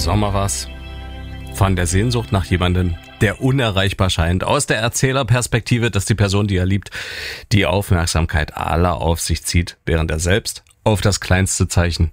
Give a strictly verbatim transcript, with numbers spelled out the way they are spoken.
ist auch mal was. Von der Sehnsucht nach jemandem, der unerreichbar scheint. Aus der Erzählerperspektive, dass die Person, die er liebt, die Aufmerksamkeit aller auf sich zieht, während er selbst auf das kleinste Zeichen